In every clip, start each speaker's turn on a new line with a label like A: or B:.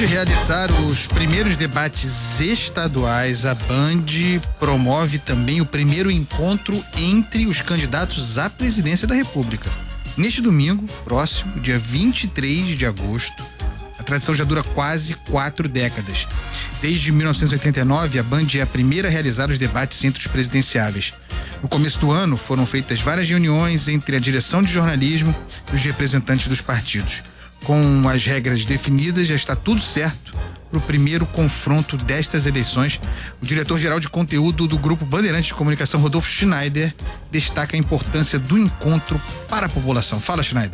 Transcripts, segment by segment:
A: de realizar os primeiros debates estaduais, a Band promove também o primeiro encontro entre os candidatos à presidência da República. Neste domingo, próximo, dia 23 de agosto, a tradição já dura quase 4 décadas. Desde 1989, a Band é a primeira a realizar os debates entre os presidenciáveis. No começo do ano, foram feitas várias reuniões entre a direção de jornalismo e os representantes dos partidos. Com as regras definidas, já está tudo certo para o primeiro confronto destas eleições. O diretor-geral de conteúdo do Grupo Bandeirantes de Comunicação, Rodolfo Schneider, destaca a importância do encontro para a população. Fala, Schneider.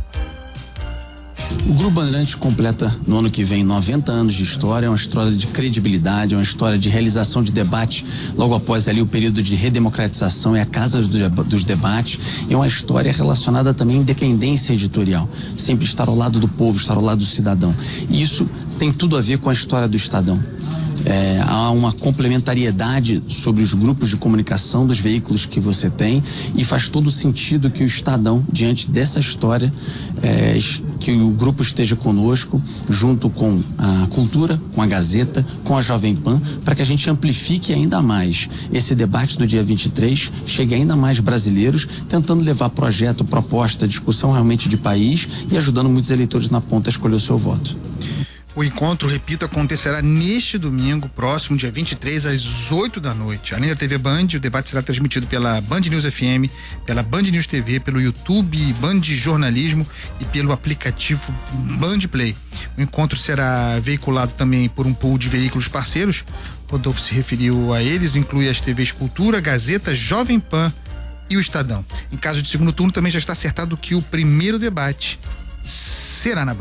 B: O Grupo Bandeirantes completa no ano que vem 90 anos de história, é uma história de credibilidade, é uma história de realização de debates logo após ali o período de redemocratização, é a casa dos debates, é uma história relacionada também à independência editorial, sempre estar ao lado do povo, estar ao lado do cidadão. E isso tem tudo a ver com a história do Estadão. Há uma complementariedade sobre os grupos de comunicação dos veículos que você tem e faz todo sentido que o Estadão, diante dessa história, que o grupo esteja conosco, junto com a Cultura, com a Gazeta, com a Jovem Pan, para que a gente amplifique ainda mais esse debate do dia 23, chegue ainda mais brasileiros, tentando levar projeto, proposta, discussão realmente de país e ajudando muitos eleitores na ponta a escolher o seu voto.
A: O encontro, repito, acontecerá neste domingo, próximo, dia 23, às 8 da noite. Além da TV Band, o debate será transmitido pela Band News FM, pela Band News TV, pelo YouTube Band Jornalismo e pelo aplicativo Band Play. O encontro será veiculado também por um pool de veículos parceiros. Rodolfo se referiu a eles, inclui as TVs Cultura, Gazeta, Jovem Pan e o Estadão. Em caso de segundo turno, também já está acertado que o primeiro debate será na Band.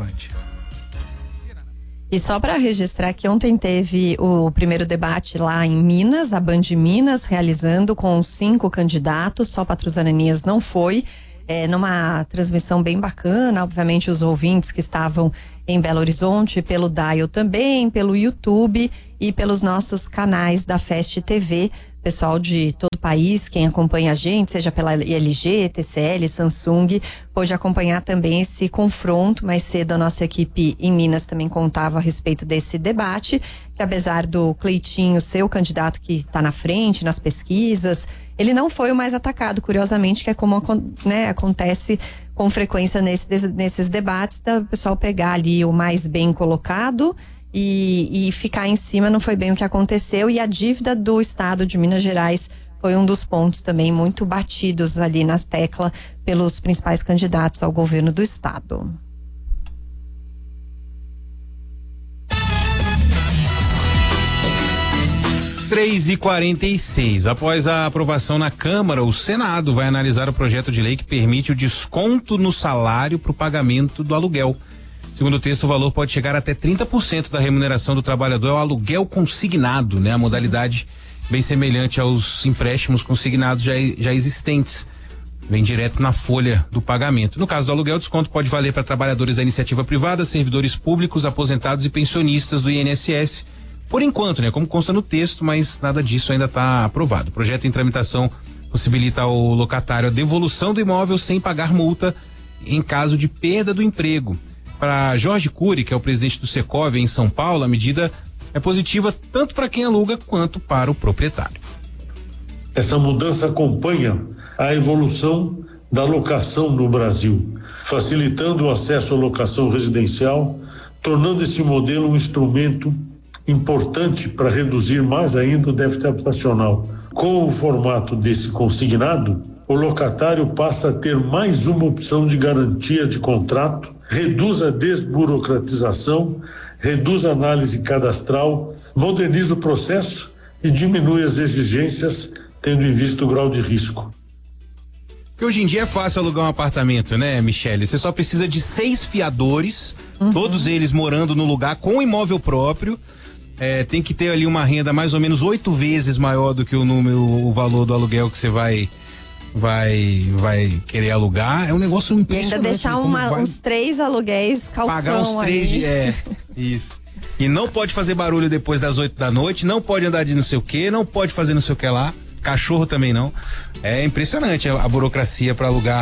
C: E só para registrar que ontem teve o primeiro debate lá em Minas, a Band Minas, realizando com 5 candidatos, só Patrus Ananias não foi, numa transmissão bem bacana, obviamente os ouvintes que estavam em Belo Horizonte, pelo Dial também, pelo YouTube e pelos nossos canais da Fest TV, pessoal de todo o país, quem acompanha a gente, seja pela LG, TCL, Samsung, pôde acompanhar também esse confronto. Mais cedo a nossa equipe em Minas também contava a respeito desse debate, que apesar do Cleitinho ser o candidato que está na frente nas pesquisas, ele não foi o mais atacado, curiosamente, que é como acontece com frequência nesses debates, o pessoal pegar ali o mais bem colocado e ficar em cima. Não foi bem o que aconteceu, e a dívida do estado de Minas Gerais foi um dos pontos também muito batidos ali na tecla pelos principais candidatos ao governo do estado.
D: Três e 46. Após a aprovação na Câmara, o Senado vai analisar o projeto de lei que permite o desconto no salário para o pagamento do aluguel. Segundo o texto, o valor pode chegar até 30% da remuneração do trabalhador ao aluguel consignado, né? A modalidade bem semelhante aos empréstimos consignados já existentes. Vem direto na folha do pagamento. No caso do aluguel, o desconto pode valer para trabalhadores da iniciativa privada, servidores públicos, aposentados e pensionistas do INSS. Por enquanto, né? Como consta no texto, mas nada disso ainda está aprovado. O projeto em tramitação possibilita ao locatário a devolução do imóvel sem pagar multa em caso de perda do emprego. Para Jorge Cury, que é o presidente do Secov em São Paulo, a medida é positiva tanto para quem aluga quanto para o proprietário.
E: Essa mudança acompanha a evolução da locação no Brasil, facilitando o acesso à locação residencial, tornando esse modelo um instrumento importante para reduzir mais ainda o déficit habitacional. Com o formato desse consignado, o locatário passa a ter mais uma opção de garantia de contrato, reduz a desburocratização, reduz a análise cadastral, moderniza o processo e diminui as exigências, tendo em vista o grau de risco.
D: Porque hoje em dia é fácil alugar um apartamento, né, Michele? Você só precisa de 6 fiadores, todos eles morando no lugar com imóvel próprio. Tem que ter ali uma renda mais ou menos 8 vezes maior do que o valor do aluguel que você vai querer alugar. É um negócio impressionante.
C: E ainda deixar uns 3 aluguéis calção.
D: Pagar uns 3 isso. E não pode fazer barulho depois das 8 da noite, não pode andar de não sei o que, não pode fazer não sei o que lá, cachorro também não. É impressionante a burocracia para alugar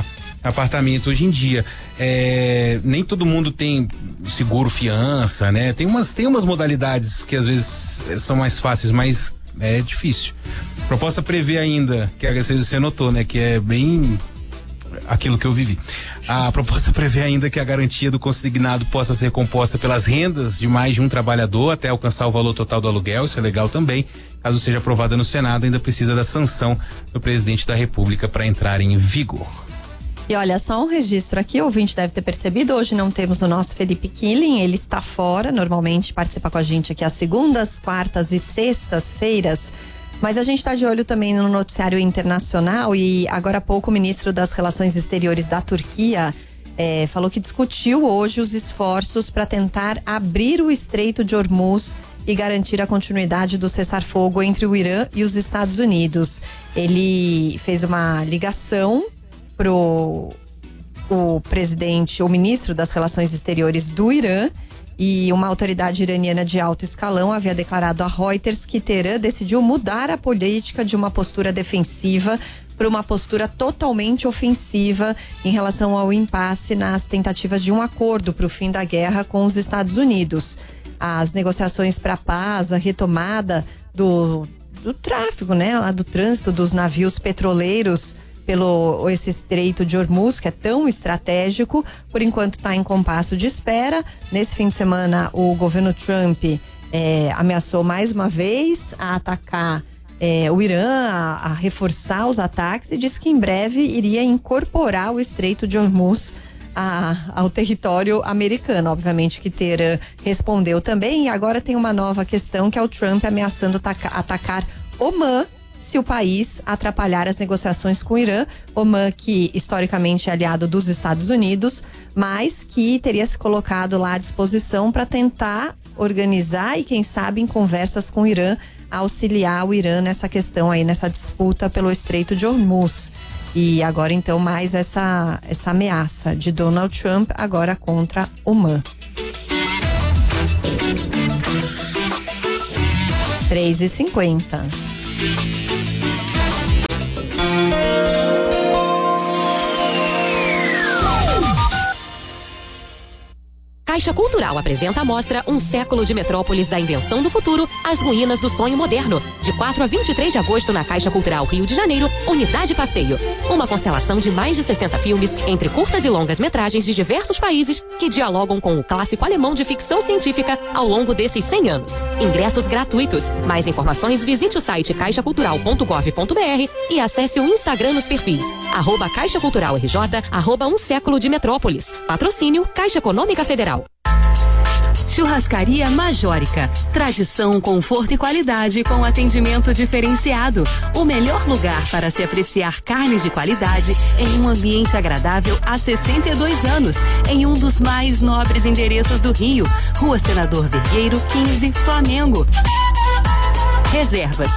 D: apartamento. Hoje em dia, nem todo mundo tem seguro fiança, né? Tem umas modalidades que às vezes são mais fáceis, mas é difícil. A proposta prevê ainda, que você notou, né? Que é bem aquilo que eu vivi. A proposta prevê ainda que a garantia do consignado possa ser composta pelas rendas de mais de um trabalhador até alcançar o valor total do aluguel. Isso é legal também. Caso seja aprovada no Senado, ainda precisa da sanção do presidente da República para entrar em vigor.
C: E olha, só um registro aqui, o ouvinte deve ter percebido, hoje não temos o nosso Felipe Killing, ele está fora, normalmente participa com a gente aqui às segundas, quartas e sextas-feiras. Mas a gente está de olho também no noticiário internacional e agora há pouco o ministro das Relações Exteriores da Turquia falou que discutiu hoje os esforços para tentar abrir o Estreito de Hormuz e garantir a continuidade do cessar-fogo entre o Irã e os Estados Unidos. Ele fez uma ligação pro o ministro das Relações Exteriores do Irã. E uma autoridade iraniana de alto escalão havia declarado a Reuters que Teherã decidiu mudar a política de uma postura defensiva para uma postura totalmente ofensiva em relação ao impasse nas tentativas de um acordo para o fim da guerra com os Estados Unidos. As negociações para a paz, a retomada do tráfego, né, lá do trânsito dos navios petroleiros pelo esse Estreito de Hormuz, que é tão estratégico, por enquanto está em compasso de espera. Nesse fim de semana, o governo Trump ameaçou mais uma vez a atacar o Irã, a reforçar os ataques e disse que em breve iria incorporar o Estreito de Hormuz ao território americano. Obviamente que Teherã respondeu também, e agora tem uma nova questão, que é o Trump ameaçando atacar Omã se o país atrapalhar as negociações com o Irã. Omã, que historicamente é aliado dos Estados Unidos, mas que teria se colocado lá à disposição para tentar organizar e, quem sabe, em conversas com o Irã, auxiliar o Irã nessa questão aí, nessa disputa pelo Estreito de Hormuz. E agora, então, mais essa ameaça de Donald Trump agora contra Omã. 3h50.
F: Caixa Cultural apresenta a mostra Um Século de Metrópolis da Invenção do Futuro, as Ruínas do Sonho Moderno, de 4 a 23 de agosto na Caixa Cultural Rio de Janeiro, Unidade Passeio. Uma constelação de mais de 60 filmes, entre curtas e longas metragens de diversos países, que dialogam com o clássico alemão de ficção científica ao longo desses 100 anos. Ingressos gratuitos. Mais informações, visite o site caixacultural.gov.br e acesse o Instagram nos perfis @Caixa Cultural RJ, @Um Século de Metrópolis. Patrocínio Caixa Econômica Federal. Churrascaria Majórica. Tradição, conforto e qualidade com atendimento diferenciado. O melhor lugar para se apreciar carnes de qualidade em um ambiente agradável há 62 anos, em um dos mais nobres endereços do Rio. Rua Senador Vergueiro, 15, Flamengo. Reservas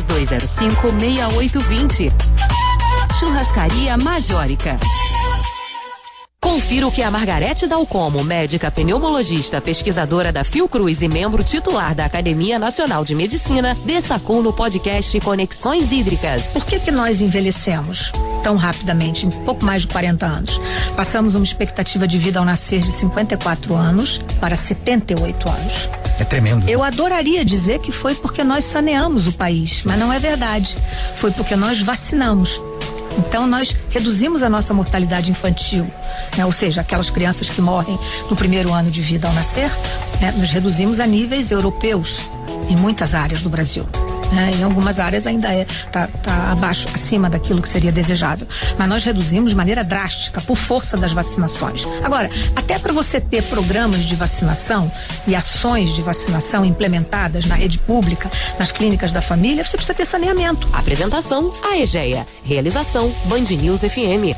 F: 2205-6820. Churrascaria Majórica. Confira o que a Margarete Dalcomo, médica pneumologista, pesquisadora da Fiocruz e membro titular da Academia Nacional de Medicina, destacou no podcast Conexões Hídricas.
G: Por que nós envelhecemos tão rapidamente, em pouco mais de 40 anos? Passamos uma expectativa de vida ao nascer de 54 anos para 78 anos.
A: É tremendo.
G: Eu adoraria dizer que foi porque nós saneamos o país, mas não é verdade. Foi porque nós vacinamos. Então nós reduzimos a nossa mortalidade infantil, né? Ou seja, aquelas crianças que morrem no primeiro ano de vida ao nascer, né? Nós reduzimos a níveis europeus em muitas áreas do Brasil. Em algumas áreas ainda tá abaixo, acima daquilo que seria desejável. Mas nós reduzimos de maneira drástica por força das vacinações. Agora, até para você ter programas de vacinação e ações de vacinação implementadas na rede pública, nas clínicas da família, você precisa ter saneamento.
F: Apresentação, a EGEA. Realização, Band News FM.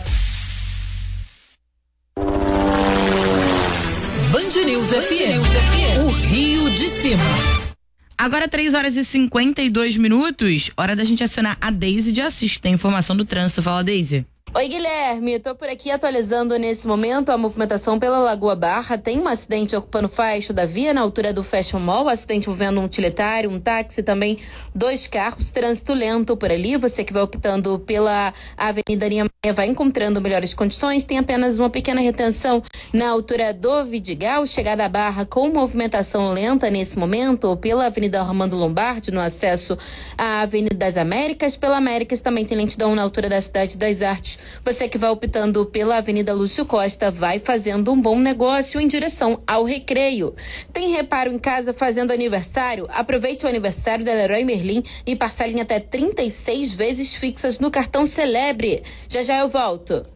H: Band News FM. O Rio de Cima.
I: Agora 3h52, hora da gente acionar a Deise de Assis, que tem informação do trânsito. Fala, Deise. Oi, Guilherme, tô por aqui atualizando nesse momento a movimentação pela Lagoa Barra. Tem um acidente ocupando faixa da via na altura do Fashion Mall, acidente envolvendo um utilitário, um táxi, também 2 carros, trânsito lento por ali. Você que vai optando pela Avenida Niemeyer vai encontrando melhores condições, tem apenas uma pequena retenção na altura do Vidigal, chegada à Barra com movimentação lenta nesse momento, pela Avenida Armando Lombardi, no acesso à Avenida das Américas. Pela Américas também tem lentidão na altura da Cidade das Artes. Você que vai optando pela Avenida Lúcio Costa vai fazendo um bom negócio em direção ao Recreio. Tem reparo em casa fazendo aniversário? Aproveite o aniversário da Leroy Merlin e parcele em até 36 vezes fixas no cartão Celebre. Já já eu volto.